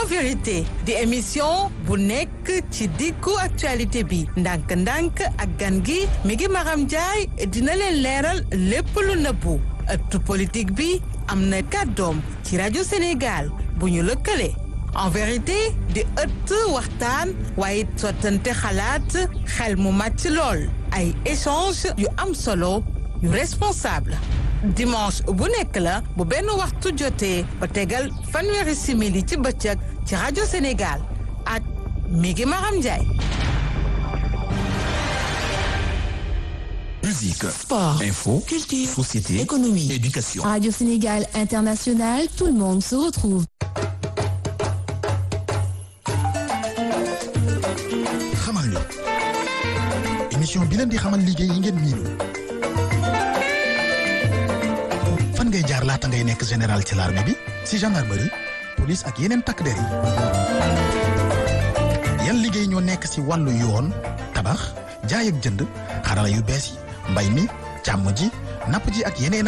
en vérité di émission bu nekk ci diggu actualité bi ndànk-ndànk ak gan gi mi ngi Maram Ndiaye dina leen leeral lépp lu nëbbu ëttu politique bi am na kàddoom ci rajo Sénégal bu ñu lëkkale en vérité di ëtt waxtaan waaye sottante xalaat xel mu màcc lool ay échange yu am solo yu responsable dimanche bu nekk la bu benn waxtu jotee ba tegal fanweeri simili ci bëccëg ci rajo Sénégal ak Migi Maram Ndiaye. Musique, sport, info, culture, société, économie, éducation. Radio Sénégal International, tout le monde se retrouve. xamal ni émission bi leen di xamal liggéey yi ngeen miinu fan ngay jaar laata ngay nekk général ci l'armée bi ci gendarmerie police ak yeneen takk der yi yan liggéey ñoo nekk ci wàllu yoon tabax jaay ak jënd xarala yu bees yi mbay mi càmm ji napp ji ak yeneen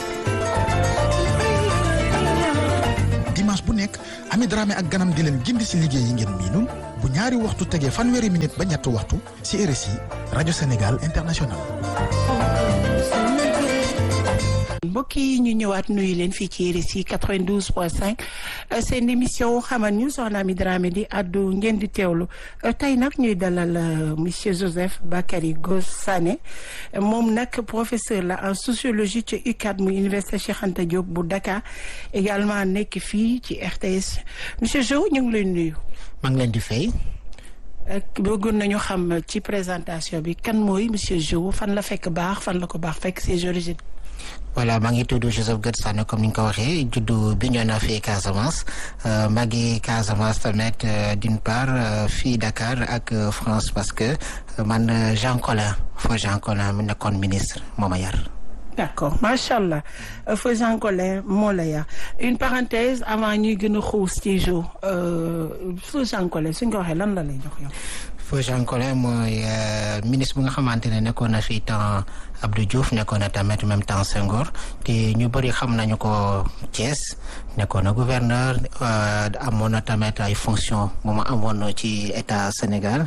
dimanche bu nekk Ami Dramé ak ganam di leen gindi ci liggéey yi ngeen miinul bu ñaari waxtu tegee fanweeri minute ba ñetti waxtu ci RSI rajo Sénégal International. mbokk yi ñu ñëwaat nuyu leen fii ci RSI 92.5 seen émission xamal ñu soxna Ami Dramé di addu ngeen di teewlu tey nag ñuy dalal monsieur Joseph Bakary Gossané moom nag professeur la en sociologie ci UCAD mu université Cheikh Anta Diop bu Dakar également nekk fii ci RTS monsieur Jo ñu ngi leen nuyu. maa ngi leen di fay. bëggoon nañu xam ci présentation bi kan mooy monsieur Jo fan la fekk baax fan la ko baax fekk ses origines. voilà maa ngi tudd Joseph Gossané comme ni nga ko waxee juddu Bignona fii Casamance maa ngi Casamance tamit d'une part fii Dakar ak France parce que man Jean Collin mu nekkoon ministre moo ma yar. d'accord macha allah feu Jean Collin moo la yar une parenthèse avant ñuy gën a xuus ci Jo feu Jean Collin suñ ko waxee lan la lay jox yow. feu Jean Collin mooy ministre bu nga xamante ne nekkoon na fii temps Abdou Diouf nekkoon na tamit même temps Senghor te ñu bëri xam nañu ko Thiès nekkoon na gouverneur amoon na tamit ay fonction bu ma amoon ci état Sénégal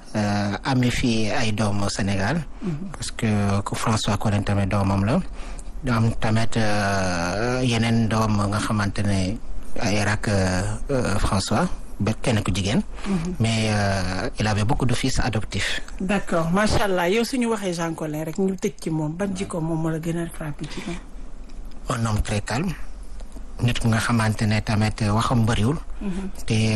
amee fii ay doom Sénégal parce que François Collin tamit doomam la am tamit yeneen doom nga xamante ne ay rak François ba kenn ku jigéen. mais il avait beaucoup de fils adoptifs. d'accord macha allah yow suñu waxee Jean Collin rek ñu tëj ci moom ban jikko moom moo la gën a frappé ci moom. un homme très calme nit ku nga xamante ne tamit waxam bëriwul. te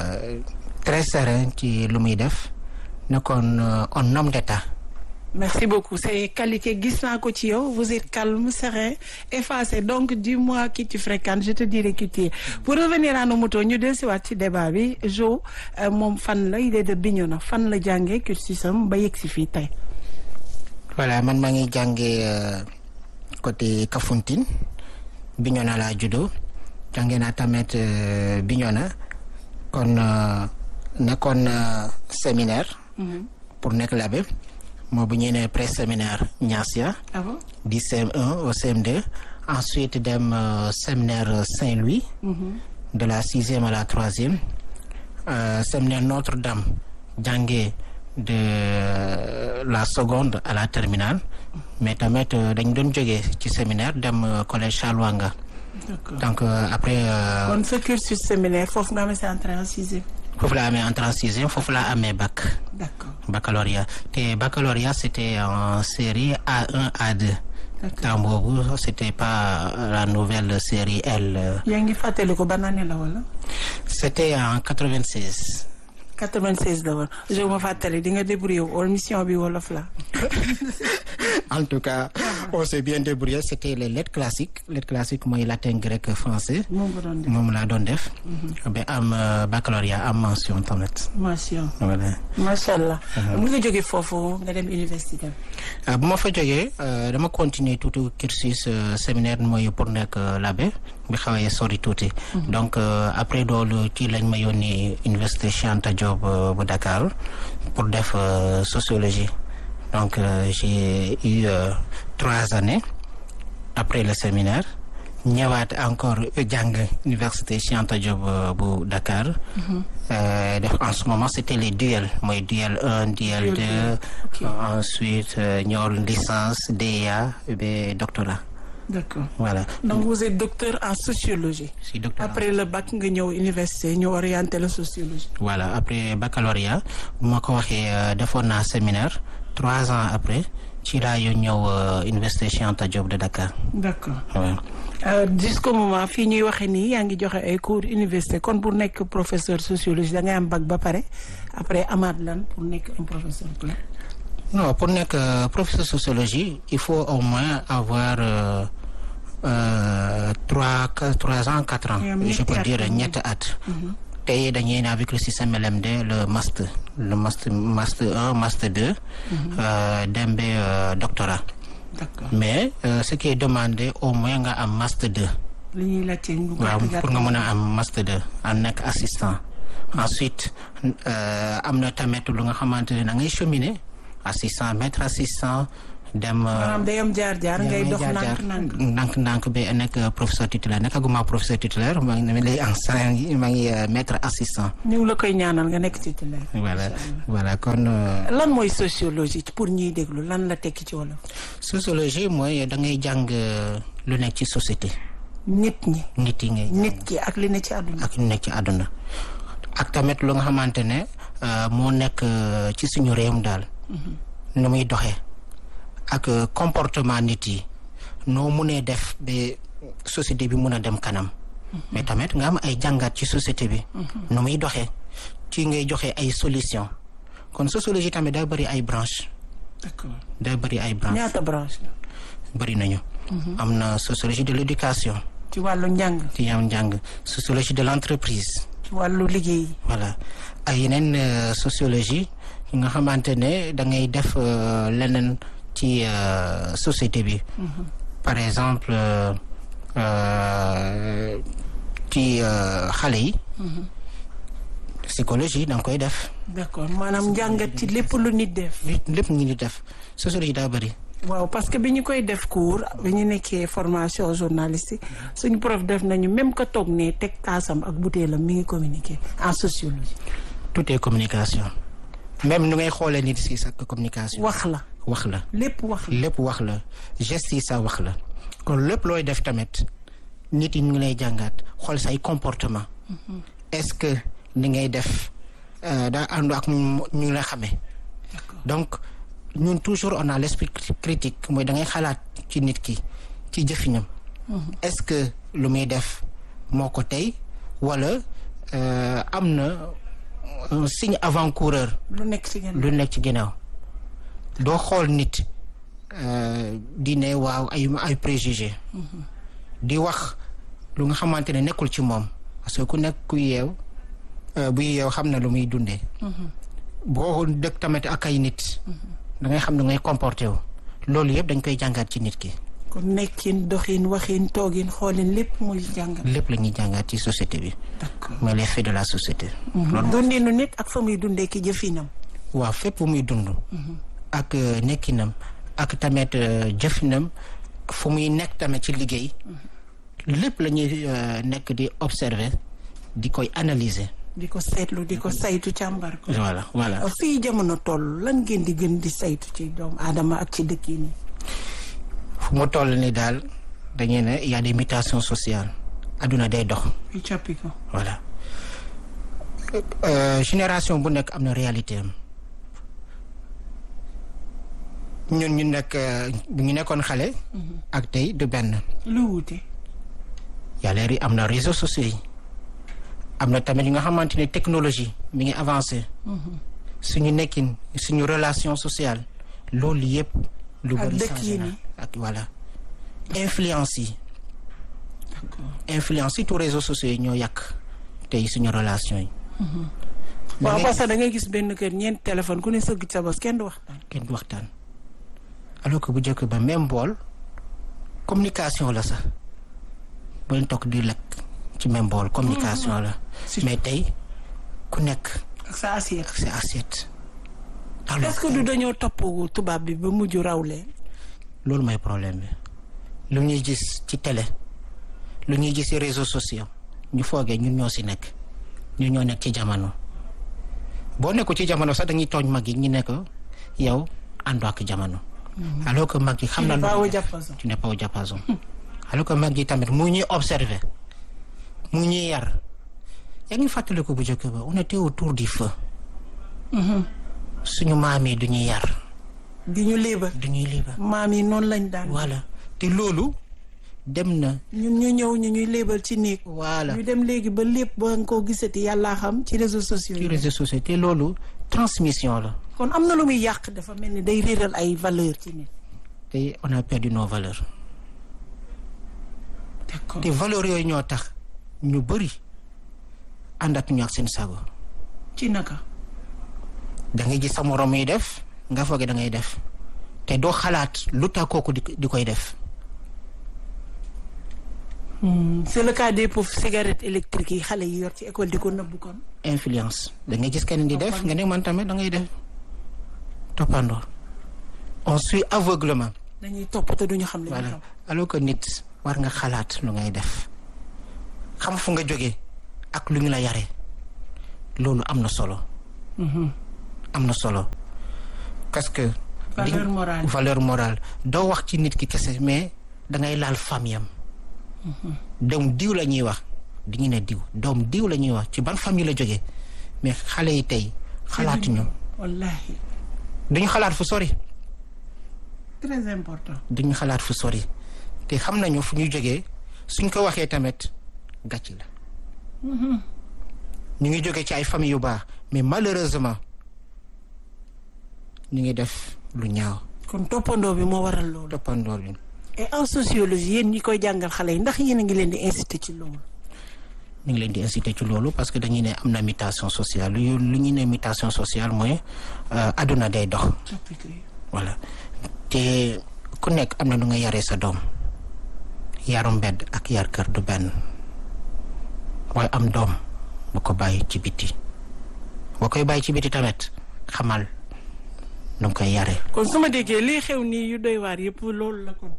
très serein ci lu muy def nekkoon un homme d'état. merci beaucoup c'est qualité gis naa ko ci yow vous êtes calme serein effacé donc dis-moi qui tu fréquentes je te dirai qui tu es pour revenir à nos moutons ñu dellusiwaat ci débat bi Jo moom fan la il est de Bignona fan la jàngee cursusam ba yegg si fii tey. voilà man maa ngi jàngee côté Kafountine Bignona laa juddoo jàngee naa tamit Bignona kon nekkoon séminaire. pour nekk l'abbé. moo bu ñu nee pré-séminaire Niassia. ah bon di CM1 au CM2 ensuite dem séminaire Saint-Louis. de la 6e à la 3e. séminaire Notre-Dame jàngee de la seconde à la terminale mais tamit dañ doon jógee ci séminaire dem collège Charles Wanga. d'accord donc après. kon sa cursus séminaire foofu nga amee sa entrée en 6e. foofu laa amee entrée en 6e foofu laa amee bac. d'accord baccalauréat te baccalauréat c'était en série A1 A2. temps boobu c'était pas la nouvelle série L. yaa ngi fàttali ko ban année la wala. c'était en 96. 96 la woon je ma fàttali di nga débrouillé wala mission bi wolof la. en tout cas on s'est bien débrouillé c'était les lettres classiques mooy latin grec français. moom laa doon def. ba am baccalauréat am mention tamit. mention. voilà. macha allah. mu nga jógee foofu nga dem université. bu ma fa jógee dama continuer tuuti cursus séminaire mooy pour nekk l'abbé bi xawee sori tuuti. donc après loolu ci lañ ma yónni université Cheikh Anta Diop bu Dakar pour def sociologie. donc j'ai eu 3 années après le séminaire ñëwaat encore jàng université Cheikh Anta Diop bu Dakar. def en ce moment c'était les duels mooy duel 1 duel 2. Ensuite ñëwal licence DEA ba doctorat. D'accord. Voilà. Donc vous êtes docteur en sociologie. Je suis docteur. Après le bac nga ñëw université ñu orienté la sociologie. Voilà après baccalauréat bu ma ko waxee defoon naa séminaire 3 ans après ci laa yu ñëw université Cheikh Anta Diop de Dakar. D'accord. Ouais. Jusqu'au moment fii ñuy waxee nii yaa ngi joxe ay cours université kon pour nekk professeur sociologie da ngay am bac ba pare après amaat lan pour nekk un professeur plein. Non, pour nekk professeur sociologie il faut au moins avoir 3 ans 4 ans. Je peux dire ñetti at. tey dañuy ne avec le système LMD le master 1 master 2. dem ba doctorat. D'accord. Mais ce qui est demandé au moins nga am master 2. li ñuy laajte waaw pour nga mën a am master 2 en nekk assistant. Ensuite am na tamit lu nga xamante ne da ngay cheminer assistant maître assistant dem. maanaam day am jaar-jaar ngay dox ndànk ba nekk professeur titulaire nekkaguma professeur titulaire maa ngi lay enseignant maa ngi maître assistant. ñu ngi la koy ñaanal nga nekk titulaire. voilà kon. lan mooy sociologie pour ñuy déglu lan la tekki ci wolof. sociologie mooy da ngay jàng lu nekk ci société. nit ñi. nit yi ngay. nit ki ak li ne ci àdduna. ak li nekk ci àdduna. ak tamit lu nga xamante ne moo nekk ci suñu réewum daal. nu muy doxee. ak comportement nit yi noo munee def ba société bi mun a dem kanam. mais tamit nga am ay jàngat ci société bi. nu muy doxee ci ngay joxe ay solution kon sociologie tamit daa bëri ay branche. d'accord daa bëri ay branche. ñaata branche la. bëri nañu. am na sociologie de l'éducation. ci wàllu njàng. ci am njàng sociologie de l'entreprise. ci wàllu liggéey. voilà ay yeneen sociologie nga xamante ne da ngay def leneen ci société bi. par exemple ci xale yi. psychologie da nga koy def. d'accord maanaam njàngat ci lépp lu nit def. lépp ñu ngi def sociologie daa bëri. waaw parce que bi ñu koy def cours bi ñu nekkee formation journalistique suñu prof def nañu même que toog ne teg kaasam ak butéelam mi ngi communiquer en sociologie. tout est communication. même nu ngay xoolee nit si sa communication. wax la. lépp wax la geste yi sa wax la kon lépp looy def tamit nit yi ñu ngi lay jàngaat xool say comportement. est-ce que ni ngay def daa àndu ak ñu ngi la xamee. donc ñun toujours on a l'esprit critique mooy da ngay xalaat ci nit ki ci jëfinam. est-ce que lu muy def moo ko tey wala am na un signe avant-coureur. lu nekk ci ginnaaw doo xool nit di ne waaw ay préjugé. di wax lu nga xamante ne nekkul ci moom parce que ku nekk ku yeew buy yeew xam na lu muy dundee. boo dëkk tamit ak ay nit. da ngay xam ne ngay comporté wu loolu yëpp dañ koy jàngaat ci nit ki. kon nekkin doxin waxin toogin xoolin lépp muy jàngat. lépp la ñuy jàngaat ci société bi. d'accord mooy les faits de la société. dundinu nit ak fa muy dundee ki jëfinam. waaw fépp muy dund. ak nekkinam ak tamit jëfinam fu muy nekk tamit ci liggéey. lépp la ñuy nekk di observer di koy analyser. di ko seetlu di ko saytu càmbar ko. voilà. fii jamono toll lan ngeen di gën di saytu ci doomu aadama ak ci dëkk yi nii. fu mu toll ni daal dañuy ne y a des mutations sociales adduna day dox. yu coppi ko. voilà génération bu nekk am na réalité am ñun ñu nekkoon xale. ak tey du benn. lu wuute. yàlla am na réseaux sociaux yi. am na tamit yi nga xamante ne technologie mi ngi avancé. suñu nekkin suñu relation sociale loolu yëpp. lu bari changé na ak voilà. influence yi. influence yi tous réseaux sociaux yi ñoo yàq tey suñu relation yi. waaw parce que da ngay gis benn kër ñeent téléphone ku ne sëgg sa bos kenn du waxtaan. alors que bu njëkk ba même bool communication la sax ba ñu toog di lekk ci même bool communication la. mais tey ku nekk. ak sa assiette. est-ce que du dañoo topp tubaab bi ba mujj rawle. loolu mooy problème bi lu ñuy gis ci télé lu ñuy gis ci réseaux sociaux ñu foogee ñun ñoo si nekk ñun ñoo nekk ci jamono boo nekku ci jamono sax dañuy tooñ mag yi ñu nekk yow àndoo ak jamono. alors que mag yi xam na tu n'es pas au diapason. alors que mag yi tamit mu ñuy observer mu ñuy yar yaa ngi fàttaliku bu njëkk ba on était autour du feu. suñu maam yi du ñuy yar. du ñu liiba. maam yi noonu lañ daan. voilà te loolu dem na. ñun ñu ñëw ñu ñuy léebal ci néeg. voilà ñu dem léegi ba lépp ba nga koo gisati yàllaa xam ci réseaux sociaux. ci réseaux sociaux te loolu transmission la. kon am na lu muy yàq dafa mel ni day réeral ay valeurs ci nit. te on a perdu nos valeurs. d'accord te valeurs yooyu ñoo tax ñu bëri àndatuñu ak seen sago. ci naka. da ngay gis sa morom yi def nga foogee da ngay def te doo xalaat lu tax kooku di koy def. c'est le cas des pauvres cigarettes électriques yi xale yi yor ci école di ko nëbbu kon. influence da ngay gis kenn di def nga ne man tamit da ngay def toppandoo on suit aveuglement. dañuy topp te duñu xam li ñu xam. alors que nit war nga xalaat lu ngay def xam fu nga jógee ak lu ñu la yaree loolu am na solo. am na solo parce que. valeur morale doo wax ci nit ki kese mais da ngay laal famille am. doom diw la ñuy wax di ñu ne diw doom diw la ñuy wax ci ban famille la jógee mais xale yi tey xalaatuñu. wallaahi. duñu xalaat fu sori. très important. duñu xalaat fu sori te xam nañu fu ñu jógee suñ ko waxee tamit gàcc la. ñu ngi jógee ci ay famille yu baax mais malheureusement ñu ngi def lu ñaaw. kon toppandoo bi moo waral loolu. toppandoo bi. et en sociologie yéen ñi koy jàngal xale yi ndax yéen a ngi leen di inciter ci loolu. ñu ngi leen di inciter ci loolu parce que dañuy ne am na mutation sociale lu ñu ne mutation sociale mooy àdduna day dox. voilà te ku nekk am na nu nga yaree sa doom yaru mbedd ak yar kër du benn waaye am doom bu ko bàyyi ci biti boo koy bàyyi ci biti tamit xamal nu nga koy yaree. kon su ma déggee lii xew nii yu doy waar yëpp loolu la kon.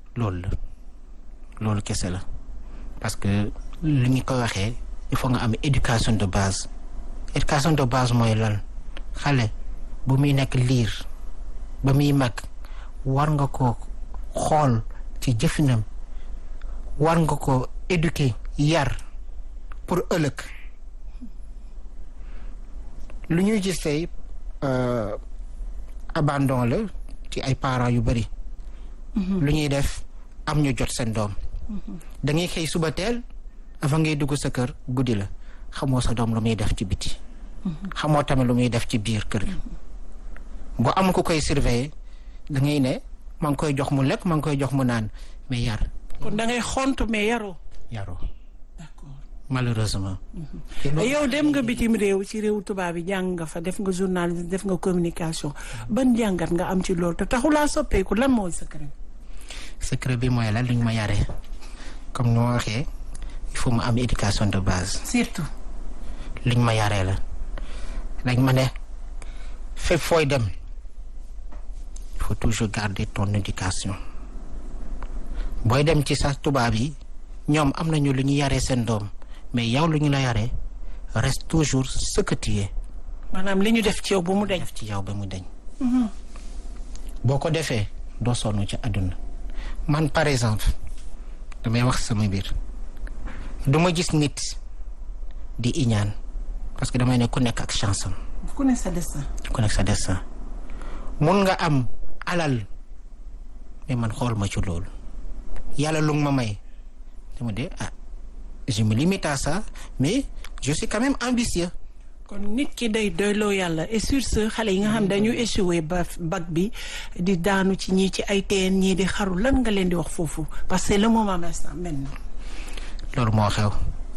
loolu kese la parce que li ñu ko waxee il faut nga am éducation de base. éducation de base mooy lan xale bu muy nekk liir ba muy mag war nga ko xool ci jëfinam war nga ko éduquer yar pour ëllëg lu ñuy gis tey abandon la ci ay parents yu bari. lu ñuy def am ñu jot seen doom. da ngay xëy suba teel avant ngay dugg sa kër guddi la xamoo sa doom lu muy def ci biti. xamoo tamit lu muy def ci biir kër gi. boo amul ku koy surveiller da ngay ne maa ngi koy jox mu lekk maa ngi koy jox mu naan mais yar. kon da ngay xont mais yaroo. d'accord malheureusement. yow dem nga bitim réew ci réew tubaab yi jàng nga fa def nga journalisme def nga communication ban jàngat nga am ci loolu te taxulaa soppeeku lan mooy secret. secret bi mooy lan luñ ma yaree comme ni ma waxee il faut mu am éducation de base. surtout. luñ ma yaree la dañ ma ne fépp fooy dem il faut toujours garder ton éducation booy dem ci sax tubaab yi ñoom am nañu lu ñu yaree seen doom mais yow lu ñu la yaree reste toujours ce que tu es. maanaam li ñu def ci yow ba mu deñ. def ci yow ba mu deñ. boo ko defee doo sonn ci àdduna man par exemple damay wax sama biir du ma gis nit di iñaan parce que damay ne ku nekk ak chance am. ku nekk sa destin. ku nekk sa destin mun nga am alal mais man xool ma ci loolu yàlla lu ma may dama de je me limite à ça mais je suis quand même ambitieux. kon nit ki day doyloo yàlla et sur ce xale yi nga xam dañu échoué bac bi di daanu ci ñii ci ay teen ñii di xaru lan nga leen di wax foofu parce que c'est le moment maintenant. loolu moo xew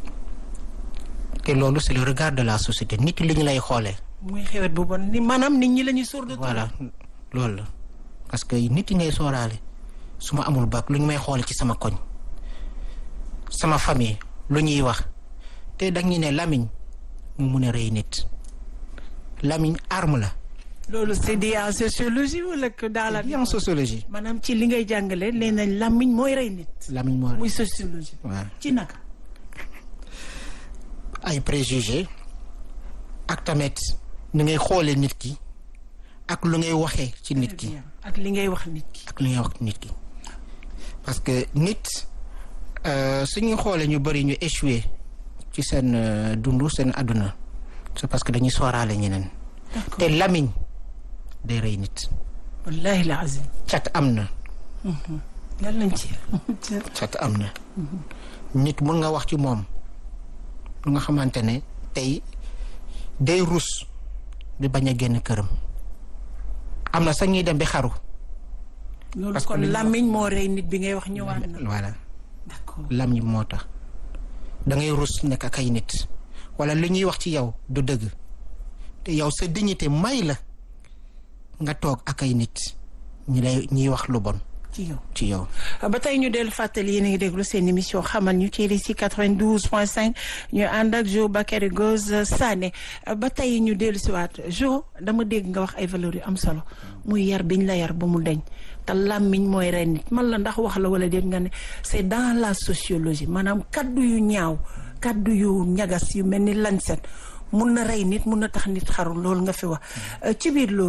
te loolu c'est le regard de la société nit li ñu lay xoolee. muy xewet bu bon ni maanaam nit ñi la ñuy sóor de. voilà loolu la parce que nit yi ngay sóoraale su ma amul bac lu ñu may xoole ci sama koñ sama famille lu ñuy wax te dañu ne lamiñ mu mun a rey nit lamiñ arme la. loolu c'est dit en sociologie wala que dans la vie en sociologie. maanaam ci li ngay jàngale nee nañ làmmiñ mooy rey nit. làmmiñ mooy muy sociologie. waaw ci naka. ay préjugés ak tamit ni ngay xoolee nit ki ak lu ngay waxee ci nit ki. ak li ngay wax nit ki. ak li ngay wax nit ki parce que nit suñuy xoolee ñu bëri ñu échoué ci seen dund seen àdduna c'est parce que dañuy sooraale ñeneen. te lamiñ day rey nit. wallahi la azim. cat am na. yàlla nañ ci. cat am na. nit mun nga wax ci moom lu nga xamante ne tey day rus di bañ a génn këram. am na sax ñuy dem bi xaru. loolu kon làmmiñ moo rey nit bi ngay wax ñëwaat na. voilà d'accord làmmiñ moo tax da ngay rus nekk ak ay nit wala lu ñuy wax ci yow du dëgg te yow sa dignité may la nga toog ak ay nit ñuy wax lu bon. ci yow. ba tey ñu dellu fàttali yéen a ngi déglu seen émission xamal ñu ci RSI 92.5 ñu ànd ak Jo Bakary Gose Sané ba tey ñu dellu si waat Jo dama dégg nga wax ay valeurs yu am solo muy yar biñ la yar ba mu deñ te làmmiñ mooy rey nit man la ndax wax la wala déet nga ne c'est dans la sociologie maanaam kaddu yu ñaaw kaddu yu ñagas yu mel ni lañset mun na rey nit mun na tax nit xaru loolu nga fi wax ci biir loolu